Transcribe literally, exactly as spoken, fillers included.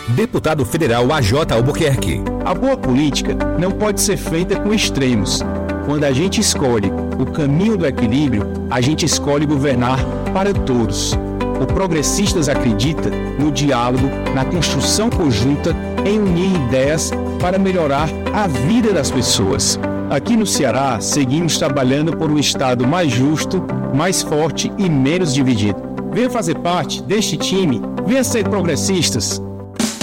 Deputado Federal A J Albuquerque. A boa política não pode ser feita com extremos. Quando a gente escolhe o caminho do equilíbrio, a gente escolhe governar para todos. O Progressistas acredita no diálogo, na construção conjunta, em unir ideias para melhorar a vida das pessoas. Aqui no Ceará, seguimos trabalhando por um Estado mais justo, mais forte e menos dividido. Venha fazer parte deste time, venha ser progressistas.